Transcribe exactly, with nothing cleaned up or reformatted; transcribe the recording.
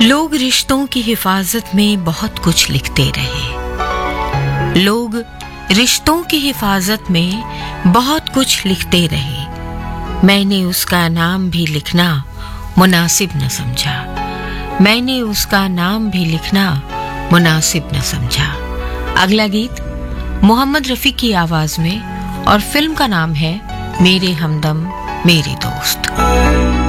लोग रिश्तों की हिफाजत में बहुत कुछ लिखते रहे। लोग रिश्तों की हिफाजत में बहुत कुछ लिखते रहे। मैंने उसका नाम भी लिखना मुनासिब न समझा। मैंने उसका नाम भी लिखना मुनासिब न समझा। अगला गीत मोहम्मद रफी की आवाज में और फिल्म का नाम है मेरे हमदम मेरे दोस्त।